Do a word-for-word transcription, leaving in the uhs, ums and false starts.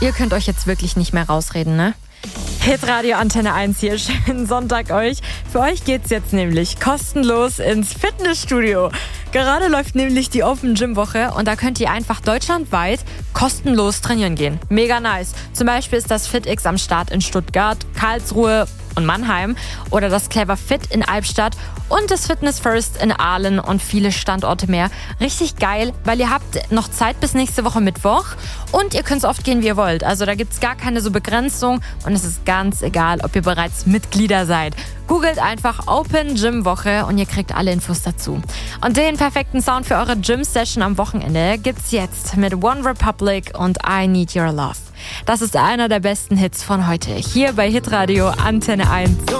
ihr könnt euch jetzt wirklich nicht mehr rausreden, ne? Hitradio Antenne eins hier, schönen Sonntag euch. Für euch geht's jetzt nämlich kostenlos ins Fitnessstudio. Gerade läuft nämlich die Open Gym Woche und da könnt ihr einfach deutschlandweit kostenlos trainieren gehen. Mega nice. Zum Beispiel ist das FitX am Start in Stuttgart, Karlsruhe und Mannheim oder das Clever Fit in Albstadt und das Fitness First in Aalen und viele Standorte mehr. Richtig geil, weil ihr habt noch Zeit bis nächste Woche Mittwoch und ihr könnt so oft gehen, wie ihr wollt. Also da gibt's gar keine so Begrenzung und es ist ganz egal, ob ihr bereits Mitglieder seid. Googelt einfach Open Gym Woche und ihr kriegt alle Infos dazu. Und den perfekten Sound für eure Gym-Session am Wochenende gibt's jetzt mit One Republic und I Need Your Love. Das ist einer der besten Hits von heute. Hier bei Hitradio Antenne eins.